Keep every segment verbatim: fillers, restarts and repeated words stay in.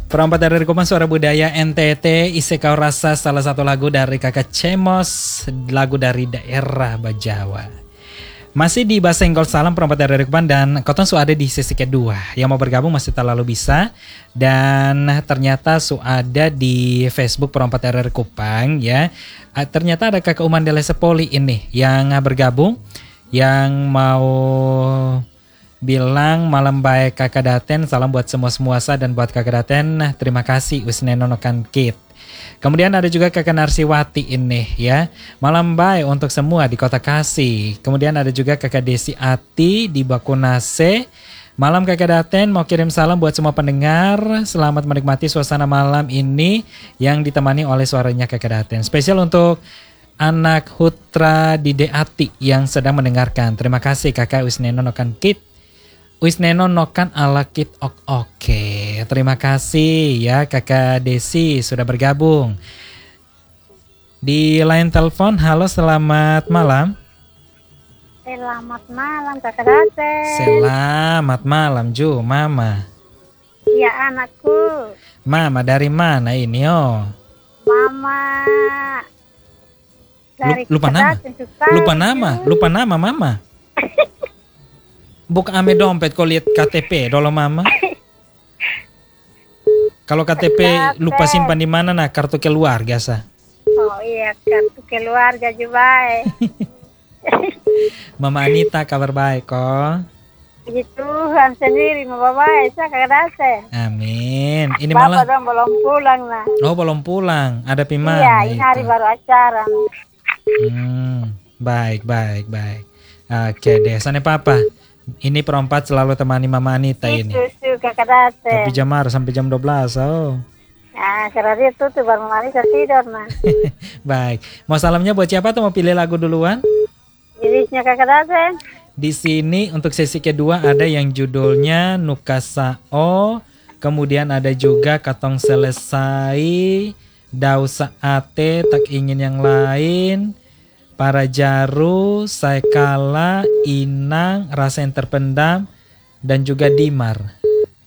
Perompak dari Rekuman Suara Budaya N T T, Ise Kau Rasa, salah satu lagu dari Kakak Cemos, lagu dari daerah Bajawa. Masih di Bahasa Enggol Salam Perompak dari Rekuman, dan Koton su ada di sesi kedua. Yang mau bergabung masih terlalu bisa. Dan ternyata su ada di Facebook Perompak dari Rekupan ya. Ternyata ada Kakak Umandele Sepoli ini yang bergabung, yang mau bilang malam baik Kakak Daten, salam buat semua semuasa dan buat Kakak Daten, terima kasih Wisnenonokan Kit. Kemudian ada juga Kakak Narsiwati ini ya, malam baik untuk semua di Kota Kasih. Kemudian ada juga Kakak Desi Ati di Bakunase, malam Kakak Daten, mau kirim salam buat semua pendengar, selamat menikmati suasana malam ini yang ditemani oleh suaranya Kakak Daten. Spesial untuk anak Hutra Dide Ati yang sedang mendengarkan. Terima kasih Kakak Wisnenonokan Kit. Wisneno nokan ala kit ok oke. Terima kasih ya Kakak Desi sudah bergabung. Di line telepon, halo selamat malam. Selamat malam Kakak Daten. Selamat malam Ju, Mama. Iya anakku. Mama dari mana ini oh? Mama. Dari Lupa nama? Lupa nama? Lupa nama Mama? Buka ame dompet kau lihat K T P dolo Mama. Kalau K T P lupa simpan di mana nah, kartu keluarga sah. Oh iya, kartu keluarga juga. Mama Anita kabar baik kok. Puji Tuhan sendiri mau baik saya Kakak Daten. Amin. Ini Bapak malah dong belum pulang nah. Oh belum pulang. Ada pimana? Iya, ini hari baru acara. Hmm, baik baik baik. Oke deh, sana papa. Ini perempat selalu temani Mama Anita ini. Itu Kakak Daten. Tapi jam marah sampai jam dua belas. Oh. Nah, karena dia tuh tuh baru Mama Anita tidur nah. Baik. Mau salamnya buat siapa tuh, mau pilih lagu duluan? Irisnya Kakak Daten. Di sini untuk sesi kedua ada yang judulnya Nukasao, kemudian ada juga Katong Selesai, Dausa Ate, Tak Ingin Yang Lain, Para Jaru, Saya Kala, Inang, Rasa Yang Terpendam, dan juga Dimar.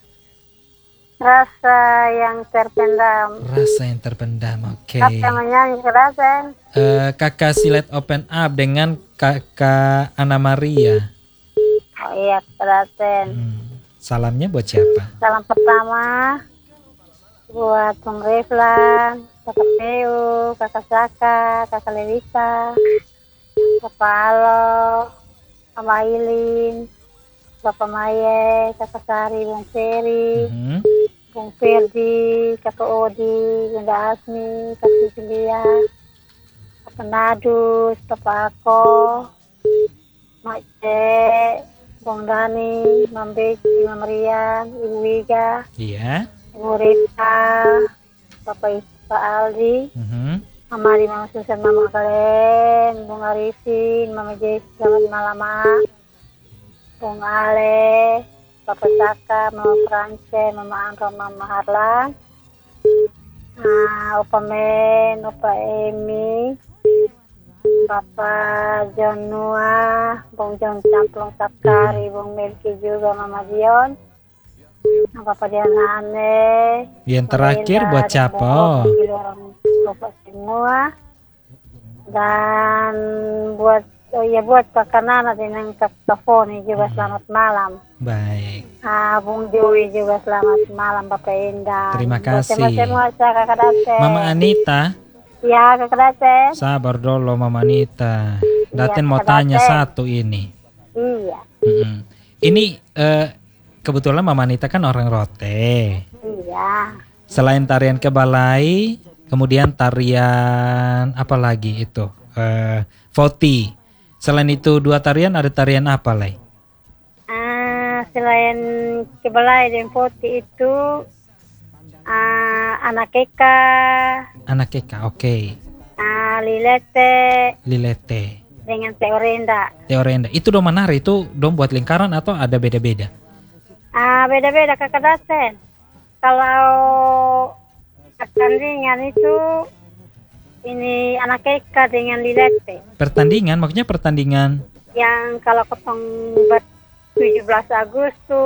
Rasa Yang Terpendam. Rasa Yang Terpendam, oke. Apa yang menyanyi Kakak Daten? Uh, kakak Silet Open Up dengan Kakak Ana Maria. Oh iya Kakak Daten. Hmm. Salamnya buat siapa? Salam pertama buat Bung Reflan, Kakak Peu, Kakak Saka, Kakak Lewita, Bapak Alo, Mama Ailin, Bapak Maye, Kakak Sari, Bung Ferry, Mm-hmm. Bung Ferdi, Kakak Odi, Bunda Asmi, Kakak Julia, Bapak Nadus, Bapak Ako, Mak Cek, Bung Dani, Mam Beki, Mam Rian, Ibu Wiga, Iya. Ibu Rita, Bapak Pak Aldi, Mm-hmm. Mama Di, Mama Susan, Mama Kalen, Bung Arifin, Mama Jess, selamat malam Mak, Bung Ale, Bapak Saka, Mama France, Mama Andro, Mama Harlan, nah, Opa Men, Opa Emi, Bapak John Noah, Bung John Camplong Sapkari, Bung Melki juga, Mama Dion, Bapak Diana Ane. Yang terakhir buat siapa? Bapak semua. Dan buat, oh ya buat Kakak Nana dengan Kakak Foni juga selamat malam. Baik. Ah, Bung Joey juga selamat malam Bapak Indah. Terima kasih. Buat semua Kakak Daten. Mama Anita. Ya Kakak Daten. Sabar dulu Mama Anita. Daten Iya, mau Kakak tanya Daten. satu ini. Iya. Mm-mm. Ini eh, kebetulan Mama Anita kan orang Rote. Iya. Selain tarian kebalai, kemudian tarian apa lagi itu? Eh, Voti. Selain itu dua tarian, ada tarian apa lagi? Ah, selain Kebelai dan Poti itu ah, Anak Eka, Anak Eka, oke. ah, Lilete Lilete. dengan Teorenda. Teorenda. Itu dong menari, itu dong buat lingkaran atau ada beda-beda? Ah, beda-beda Kakak Daten. Kalau pertandingan itu ini Anak Eka dengan Lilete. Pertandingan, maksudnya pertandingan Yang kalau ketemu tujuh belas Agustus